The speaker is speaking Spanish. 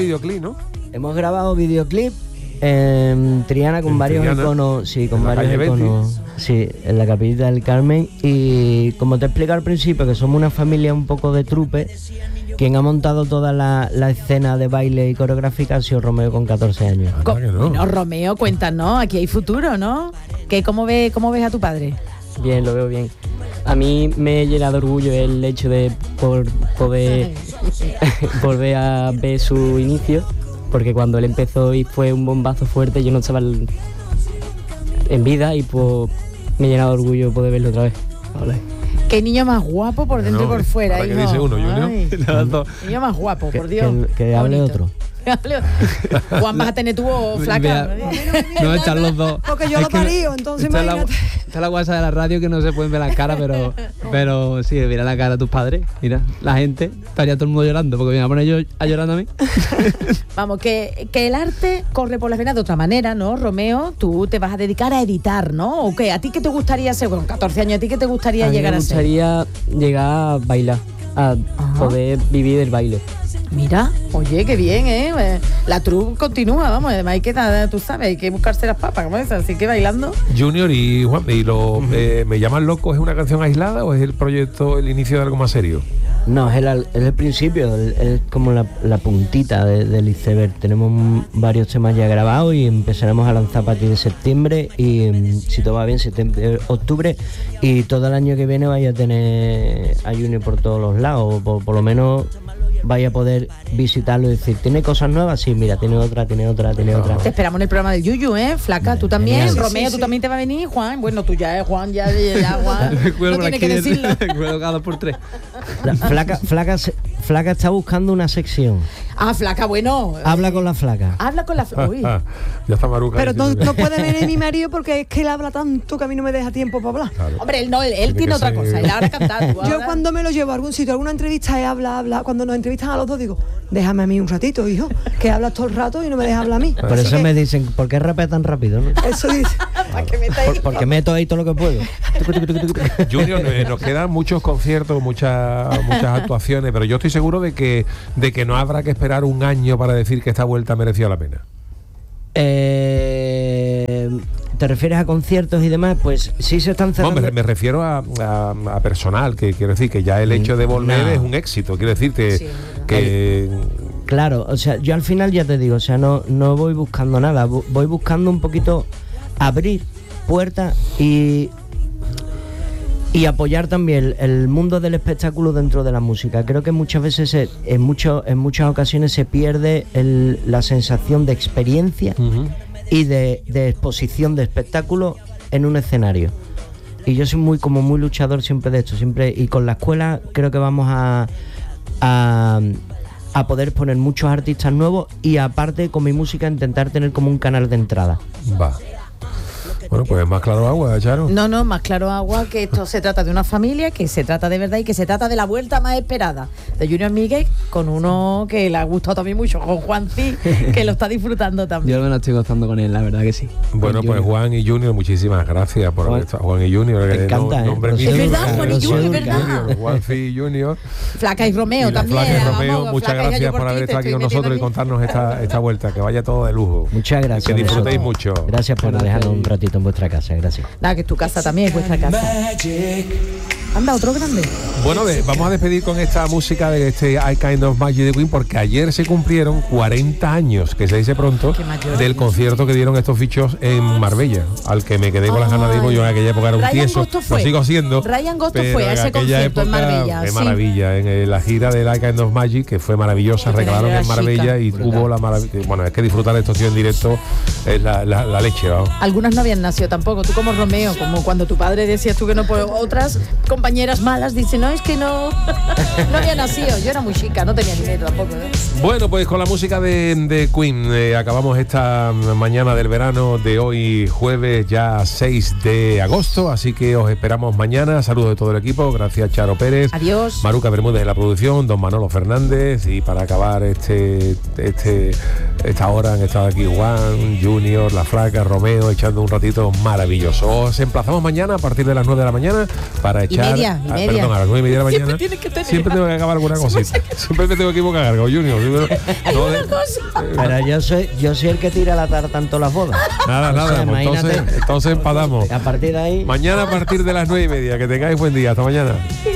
videoclip, ¿no? Hemos grabado videoclip en Triana con varios iconos, sí, con varios iconos, sí, en la Capillita del Carmen. Y como te explico al principio, que somos una familia un poco de trupe, quien ha montado toda la escena de baile y coreográfica ha sido Romeo con 14 años. No, Romeo, cuéntanos, aquí hay futuro, ¿no? ¿Cómo ves a tu padre? Bien, lo veo bien. A mí me llena de orgullo el hecho de poder volver a ver su inicio, porque cuando él empezó y fue un bombazo fuerte, yo no estaba en vida y pues me llena de orgullo poder verlo otra vez. Hola. Qué niño más guapo por dentro y por fuera. ¿Para qué dice uno, Junior? Niño más guapo, por Dios. Que hable otro. Juan, vas a tener tu voz flaca. No, están los dos. Porque yo lo parío, entonces imagínate. Está la guasa de la radio que no se pueden ver las caras, pero sí, mira la cara de tus padres. Mira, la gente, estaría todo el mundo llorando, porque me voy a poner yo a llorar a mí. Vamos, que el arte corre por las venas de otra manera, ¿no, Romeo? Tú te vas a dedicar a editar, ¿no? ¿O qué? ¿A ti qué te gustaría ser? Con 14 años, ¿a ti qué te gustaría llegar a ser? Me gustaría llegar a bailar, a poder vivir del baile. Mira, oye, qué bien, ¿eh? La troupe continúa, vamos, además hay que, tú sabes, hay que buscarse las papas, como es, así que bailando. Junior y Juan, ¿Me llaman loco? ¿Es una canción aislada o es el proyecto, el inicio de algo más serio? No, es el principio, es como la puntita del iceberg. Tenemos varios temas ya grabados y empezaremos a lanzar a partir de septiembre y si todo va bien, octubre, y todo el año que viene vaya a tener a Junior por todos los lados, por lo menos vaya a poder visitarlo y decir, ¿tiene cosas nuevas? Sí, mira, tiene otra. Te esperamos en el programa del Yuyu, Flaca, tú también, genial. Romeo, tú también te va a venir, Juan. Bueno, tú ya, Juan, ya, Juan. No tiene que decirlo. Recuerdo cada 2x3. Flaca está buscando una sección. Ah, Flaca, bueno. Habla con la Flaca. Habla con la Flaca. Uy. Ya está Maruca. Pero no puede venir mi marido porque es que él habla tanto que a mí no me deja tiempo para hablar. Claro. Hombre, él tiene otra cosa, él ahora cantar. Yo cuando me lo llevo a algún sitio, a alguna entrevista, habla, cuando nos entrevistan a los dos digo, déjame a mí un ratito, hijo, que hablas todo el rato y no me dejas hablar a mí. Por eso me dicen, ¿por qué rapea tan rápido? ¿No? Eso dice. Porque meto ahí todo lo que puedo. Junior, nos quedan muchos conciertos, muchas actuaciones, pero yo estoy seguro de que no habrá que esperar un año para decir que esta vuelta mereció la pena. ¿Te refieres a conciertos y demás? Pues sí se están cerrando. No, me refiero a personal, que quiero decir que ya el hecho de volver es un éxito. Quiero decir que claro, o sea, yo al final ya te digo, o sea, no voy buscando nada, voy buscando un poquito abrir puertas y apoyar también el mundo del espectáculo dentro de la música. Creo que muchas veces, en muchas ocasiones se pierde la sensación de experiencia y de exposición de espectáculo en un escenario. Y yo soy muy luchador siempre de esto, siempre, y con la escuela creo que vamos a poder poner muchos artistas nuevos y aparte con mi música intentar tener como un canal de entrada. Va. Bueno, pues más claro agua, Charo. No, más claro agua, que esto se trata de una familia, que se trata de verdad y que se trata de la vuelta más esperada de Junior Miguel, con uno que le ha gustado también mucho, con Juan C, que lo está disfrutando también. Yo me lo estoy gozando con él, la verdad que sí. Bueno, pues Juan y Junior, muchísimas gracias por haber estado. Juan y Junior, me encanta, es verdad, Juan y Junior, es verdad. Juan C y Junior. Flaca y Romeo también. Flaca y Romeo, muchas gracias por haber estado aquí con nosotros y contarnos esta vuelta, que vaya todo de lujo. Muchas gracias. Que disfrutéis mucho. Gracias por dejarnos un ratito en vuestra casa, gracias. Nada, que tu casa también es vuestra casa. Anda, otro grande. Bueno, vamos a despedir con esta música de este I Kind of Magic de Queen, porque ayer se cumplieron 40 años, que se dice pronto, del concierto que dieron estos bichos en Marbella, al que me quedé con las ganas de ir, yo en aquella época era un tieso, lo sigo siendo. Ryan Gosto fue a ese concierto en Marbella. Qué maravilla, en la gira de I Kind of Magic, que fue maravillosa, regalaron en Marbella y hubo la maravilla. Bueno, es que disfrutar de estos tíos en directo es la leche, ¿no? Algunas no habían nacido tampoco, tú como Romeo, como cuando tu padre decías tú que no puedo, otras compañeras malas dicen, no, es que no había nacido, yo era muy chica, no tenía dinero tampoco, ¿eh? Bueno, pues con la música de Queen acabamos esta mañana del verano de hoy, jueves ya 6 de agosto, así que os esperamos mañana. Saludos de todo el equipo, gracias Charo Pérez, adiós, Maruca Bermúdez en la producción, don Manolo Fernández, y para acabar esta hora han estado aquí Juan, Junior, La Flaca, Romeo, echando un ratito maravilloso. Os emplazamos mañana a partir de las 9 de la mañana para echar media. Perdón, a las 9:30 de la mañana. Siempre tienes que tener. Siempre tengo que acabar alguna cosita. Siempre me tengo que equivocar algo, Junior. Pero yo soy el que tira la tarta en todas las bodas. Nada, O sea, pues imagínate. entonces empatamos. A partir de ahí. Mañana a partir de las 9:30. Que tengáis buen día. Hasta mañana.